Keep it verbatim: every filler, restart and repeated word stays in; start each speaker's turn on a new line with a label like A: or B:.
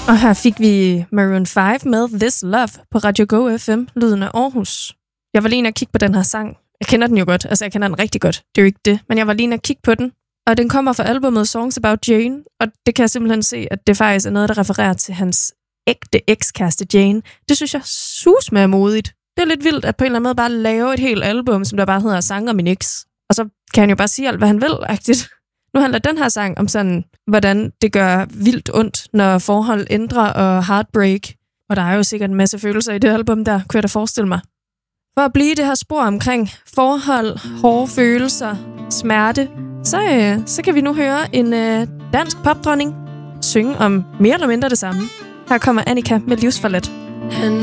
A: Og her fik vi Maroon fem med This Love på Radio Go F M, lyden af Aarhus. Jeg var lige inde og kigge på den her sang. Jeg kender den jo godt, altså jeg kender den rigtig godt, det er jo ikke det. Men jeg var lige inde og kigge på den, og den kommer fra albumet Songs About Jane, og det kan jeg simpelthen se, at det faktisk er noget, der refererer til hans ægte ekskæreste Jane. Det synes jeg sus med modigt. Det er lidt vildt, at på en eller anden måde bare lave et helt album, som der bare hedder Sang om min eks. Og så kan han jo bare sige alt, hvad han vil, agtigt. Nu handler den her sang om sådan, hvordan det gør vildt ondt, når forhold ændrer og heartbreak. Og der er jo sikkert en masse følelser i det album der, kunne jeg da forestille mig. For at blive det her spor omkring forhold, hårde følelser, smerte, så, øh, så kan vi nu høre en øh, dansk popdronning synge om mere eller mindre det samme. Her kommer Annika med Livsforladt.
B: Han